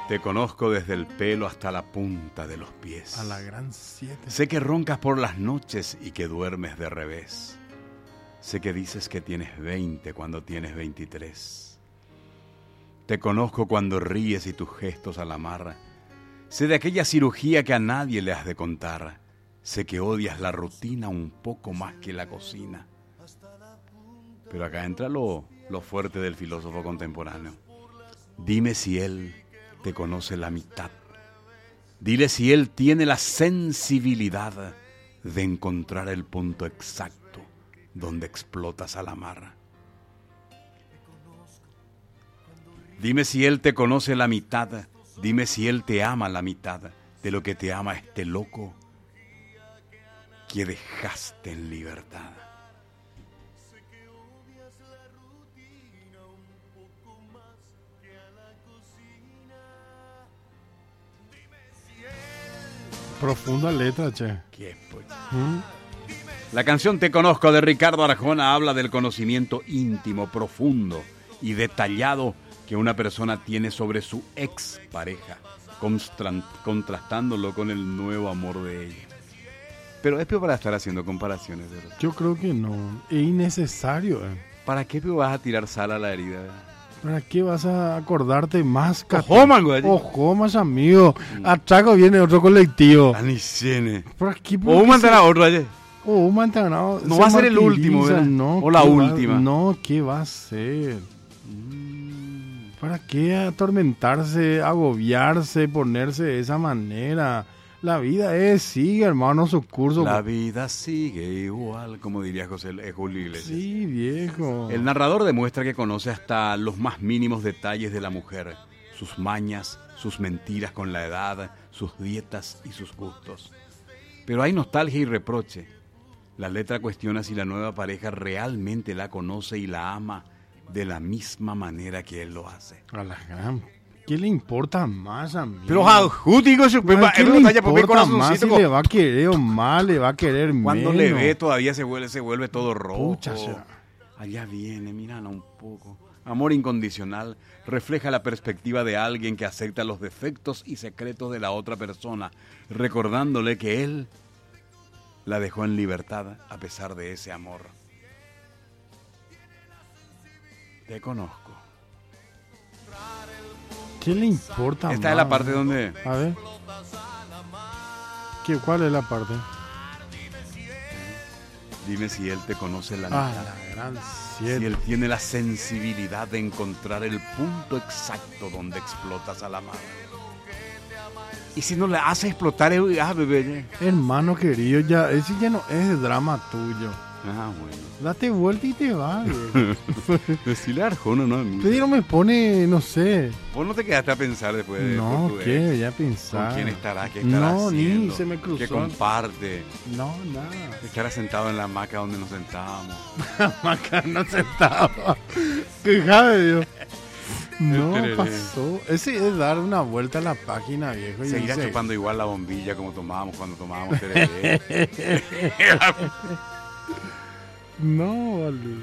Te conozco desde el pelo hasta la punta de los pies. A la gran 7. Sé que roncas por las noches y que duermes de revés. Sé que dices que tienes 20 cuando tienes 23. Te conozco cuando ríes y tus gestos al amar. Sé de aquella cirugía que a nadie le has de contar. Sé que odias la rutina un poco más que la cocina. Pero acá entra lo fuerte del filósofo contemporáneo. Dime si él te conoce la mitad. Dile si él tiene la sensibilidad de encontrar el punto exacto donde explotas al amar. Dime si él te conoce la mitad. Dime si él te ama la mitad de lo que te ama este loco que dejaste en libertad. Profunda letra, che. ¿Qué pues? La canción Te Conozco de Ricardo Arjona habla del conocimiento íntimo, profundo y detallado que una persona tiene sobre su ex pareja, contrastándolo con el nuevo amor de ella. Pero es peor para estar haciendo comparaciones, ¿verdad? Yo creo que no. Es innecesario. ¿Para qué peor vas a tirar sal a la herida? ¿Para qué vas a acordarte más? Ojo, man, güey. Ojo, más amigo. Atraco viene otro colectivo. Anicene. ¿Por aquí? O mandará otro ayer. O mandará. No va a ser el último, ¿verdad? No, o la última. No, ¿qué va a ser? ¿Para qué atormentarse, agobiarse, ponerse de esa manera? La vida sigue, hermano, su curso. La vida sigue igual, como diría Julio Iglesias. Sí, viejo. El narrador demuestra que conoce hasta los más mínimos detalles de la mujer, sus mañas, sus mentiras con la edad, sus dietas y sus gustos. Pero hay nostalgia y reproche. La letra cuestiona si la nueva pareja realmente la conoce y la ama de la misma manera que él lo hace. A la gran... ¿Qué le importa más, amigo? Pero digo, ¿qué le importa más si le va a querer o mal, le va a querer menos? Cuando le ve todavía se vuelve todo rojo. Pucha, allá viene, mírala un poco. Amor incondicional refleja la perspectiva de alguien que acepta los defectos y secretos de la otra persona, recordándole que él la dejó en libertad a pesar de ese amor. Te conozco. ¿Qué le importa? Esta es la parte donde... A ver. ¿Cuál es la parte? Dime si él te conoce la mitad. La gran si él tiene la sensibilidad de encontrar el punto exacto donde explotas a la madre. Y si no le hace explotar, bebé. Hermano querido, ese ya no es drama tuyo. Bueno. Date vuelta y te vas. Decirle a Arjona, ¿no? Pero me pone, no sé. Vos no te quedaste a pensar después de... No, ¿qué? Ya pensar. ¿Con quién estará? ¿Qué estará haciendo? Ni se me cruzó. ¿Qué comparte? No, nada. Estará sentado en la hamaca donde nos sentábamos. Hamaca no sentaba. Quejade, Dios. No pasó. Ese es dar una vuelta a la página, viejo. Seguirá chupando igual la bombilla como tomábamos cuando tomábamos tereré. No, vale.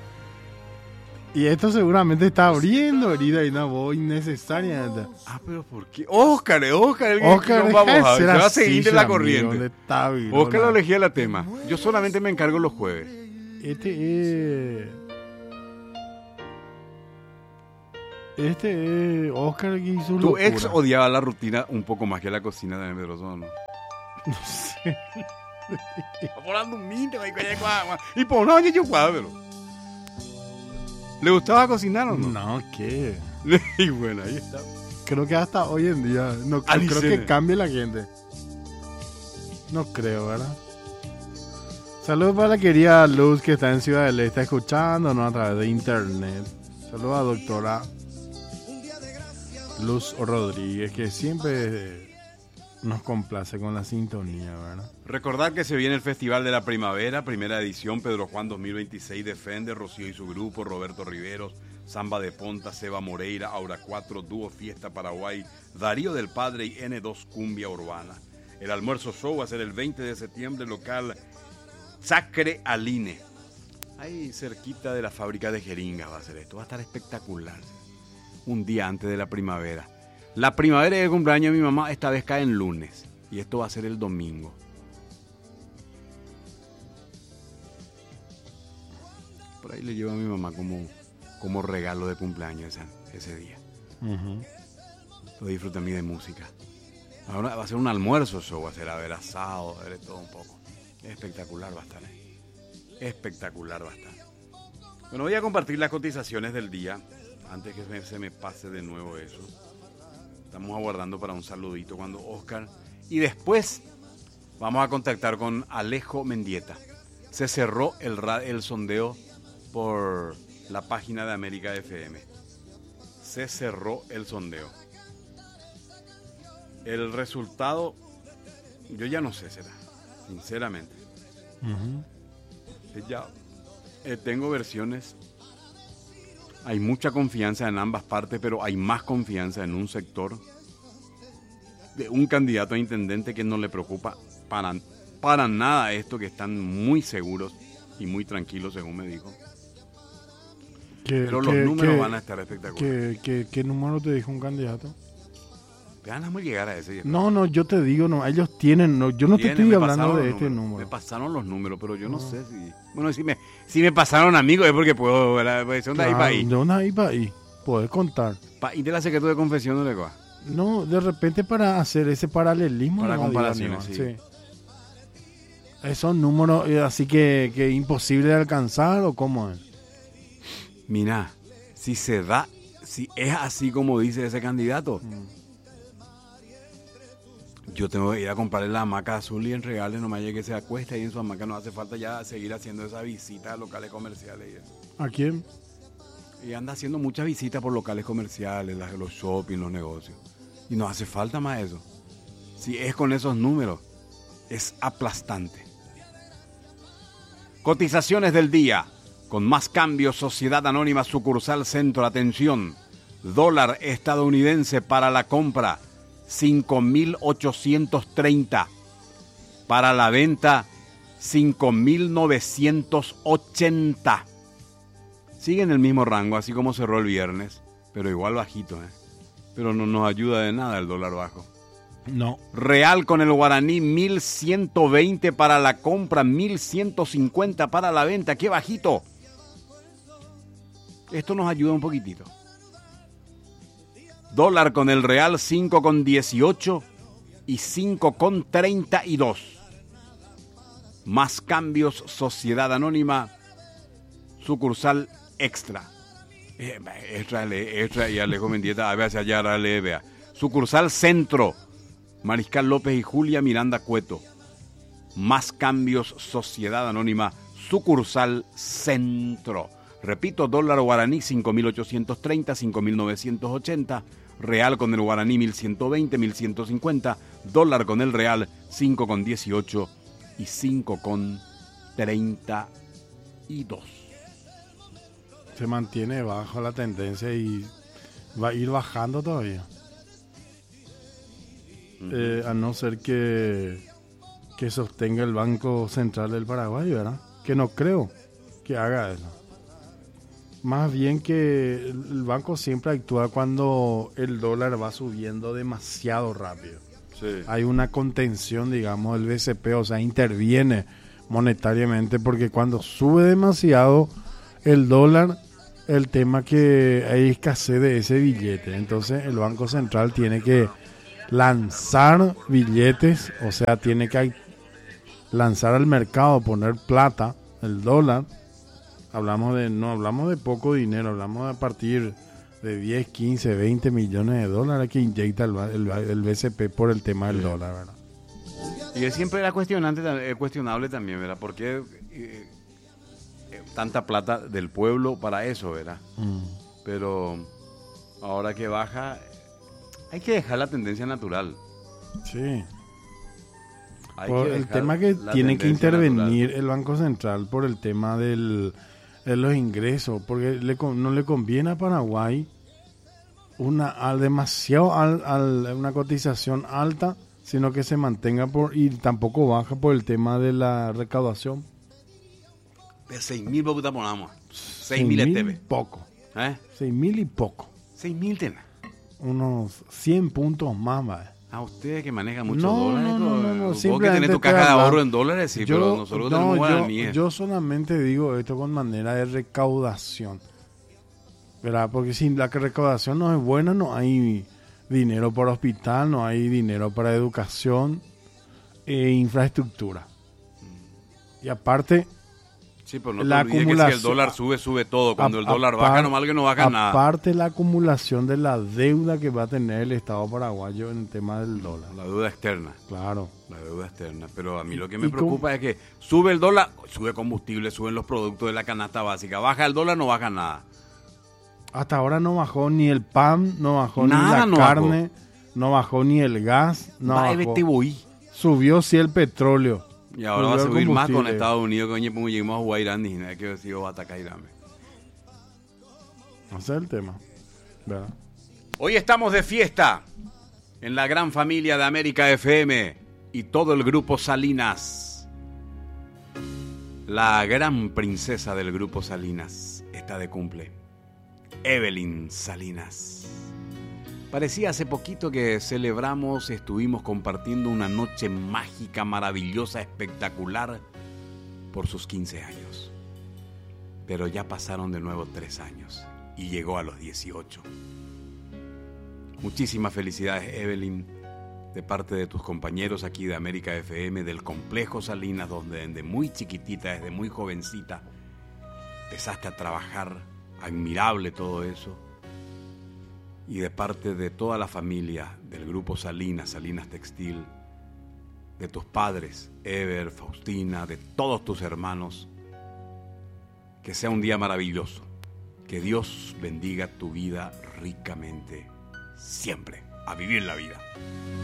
Y esto seguramente está abriendo herida y una voz innecesaria. Pero ¿por qué? Oscar, se va a seguir de la corriente. Oscar lo elegía el tema. Yo solamente me encargo los jueves. Este es Oscar que hizo Tu locura. Ex odiaba la rutina un poco más que la cocina de Medroso, ¿no? No sé. Y por no, yo cuadro. ¿Le gustaba cocinar o no? No, ¿qué? Y bueno, ahí está. Creo que hasta hoy en día no creo que cambie la gente. No creo, ¿verdad? Saludos para la querida Luz que está en Ciudad del Este escuchándonos a través de internet. Saludos a doctora Luz Rodríguez que siempre nos complace con la sintonía, ¿verdad? Recordar que se viene el Festival de la Primavera, primera edición, Pedro Juan 2026, Defende, Rocío y su grupo, Roberto Riveros, Samba de Ponta, Seba Moreira, Aura 4, Dúo Fiesta Paraguay, Darío del Padre y N2 Cumbia Urbana. El almuerzo show va a ser el 20 de septiembre, local Sacre Aline. Ahí cerquita de la fábrica de jeringas va a ser esto, va a estar espectacular. Un día antes de la primavera. La primavera y el cumpleaños de mi mamá esta vez cae en lunes. Y esto va a ser el domingo. Por ahí le llevo a mi mamá como regalo de cumpleaños ese día. Lo disfruta a mí de música. Ahora va a ser un almuerzo show, va a ser a ver asado, a ver todo un poco. Espectacular va a estar. Espectacular va a estar. Bueno, voy a compartir las cotizaciones del día, antes que se me pase de nuevo eso. Estamos aguardando para un saludito cuando Oscar. Y después vamos a contactar con Alejo Mendieta. Se cerró el sondeo por la página de América FM. Se cerró el sondeo. El resultado, yo ya no sé, será, sinceramente. Ya tengo versiones. Hay mucha confianza en ambas partes, pero hay más confianza en un sector de un candidato a intendente que no le preocupa para nada esto, que están muy seguros y muy tranquilos, según me dijo. Pero los números van a estar espectaculares. ¿Qué número te dijo un candidato? Ganamos llegar a ese. No, yo te digo, no, ellos tienen, no, yo no te estoy hablando de este número. Me pasaron los números, pero yo no sé si... Bueno, si me pasaron amigos es porque puedo... Son de ahí para ahí. De una ahí para ahí, puedes contar. ¿Y de la secretaria de confesión no le va? No, de repente para hacer ese paralelismo. Para comparaciones, sí. Esos números, así que imposible de alcanzar, ¿o cómo es? Mira, si es así como dice ese candidato... Yo tengo que ir a comprarle la hamaca azul y entregarle, nomás ya que se acuesta y en su hamaca no hace falta ya seguir haciendo esa visita a locales comerciales y eso. ¿A quién? Y anda haciendo muchas visitas por locales comerciales, los shopping, los negocios. Y no hace falta más eso. Si es con esos números, es aplastante. Cotizaciones del día. Con más cambios, Sociedad Anónima Sucursal Centro. Atención. Dólar estadounidense para la compra. 5.830. Para la venta, 5.980. Sigue en el mismo rango, así como cerró el viernes, pero igual bajito, Pero no nos ayuda de nada el dólar bajo. No. Real con el guaraní, 1.120 para la compra, 1.150 para la venta. ¡Qué bajito! Esto nos ayuda un poquitito. Dólar con el real 5,18 y 5,32. Más cambios, Sociedad Anónima, sucursal Extra. Extra y Alejo Mendieta, a ver hacia allá, vea. Sucursal Centro, Mariscal López y Julia Miranda Cueto. Más cambios, Sociedad Anónima, sucursal Centro. Repito, dólar guaraní 5.830, 5.980. Real con el guaraní 1.120, 1.150. Dólar con el real 5,18 y 5,32. Se mantiene bajo la tendencia y va a ir bajando todavía. A no ser que sostenga el Banco Central del Paraguay, ¿verdad? Que no creo que haga eso. Más bien que el banco siempre actúa cuando el dólar va subiendo demasiado rápido. Sí. Hay una contención, digamos, del BCP, o sea, interviene monetariamente, porque cuando sube demasiado el dólar, el tema que hay escasez de ese billete. Entonces el Banco Central tiene que lanzar billetes, o sea, tiene que lanzar al mercado, poner plata, el dólar. No hablamos de poco dinero, hablamos a partir de 10, 15, 20 millones de dólares que inyecta el BCP por el tema del dólar, ¿verdad? Y siempre era cuestionable también, ¿verdad? ¿Por qué tanta plata del pueblo para eso, ¿verdad? Pero ahora que baja, hay que dejar la tendencia natural. Sí. Por el tema que tiene que intervenir natural. El Banco Central por el tema de los ingresos, porque no le conviene a Paraguay una cotización alta, sino que se mantenga y tampoco baja por el tema de la recaudación. De 6.000 poco ponamos. 6.000 poco. 6.000 y poco. 6.000 tenas. unos 100 puntos más, ¿vale? Ustedes que manejan muchos No, dólares. no. Vos que tenés tu caja de ahorro en dólares, sí, pero nosotros tenemos guaraníes. Yo solamente digo esto con manera de recaudación, ¿verdad? Porque si la recaudación no es buena, no hay dinero para hospital, no hay dinero para educación e infraestructura. Y aparte, sí, pero no te olvides que si el dólar sube todo. Cuando el dólar baja, nomás que no baja nada. Aparte la acumulación de la deuda que va a tener el Estado paraguayo en el tema del dólar. La deuda externa. Claro. La deuda externa. Pero a mí lo que me preocupa es que sube el dólar, sube combustible, suben los productos de la canasta básica. Baja el dólar, no baja nada. Hasta ahora no bajó ni el pan, no bajó nada, ni la carne, no bajó ni el gas, no bajó. Subió sí el petróleo. Y ahora va a subir más con Estados Unidos, que como lleguemos a Guairán, y nada que decir va a atacar Irán. Ese es el tema, ¿verdad? Hoy estamos de fiesta en la gran familia de América FM y todo el grupo Salinas. La gran princesa del grupo Salinas está de cumple. Evelyn Salinas. Parecía hace poquito que celebramos, estuvimos compartiendo una noche mágica, maravillosa, espectacular por sus 15 años. Pero ya pasaron de nuevo 3 años y llegó a los 18. Muchísimas felicidades, Evelyn, de parte de tus compañeros aquí de América FM, del Complejo Salinas, donde desde muy chiquitita, desde muy jovencita, empezaste a trabajar. Admirable todo eso. Y de parte de toda la familia del grupo Salinas, Salinas Textil, de tus padres, Ever, Faustina, de todos tus hermanos, que sea un día maravilloso. Que Dios bendiga tu vida ricamente, siempre. A vivir la vida.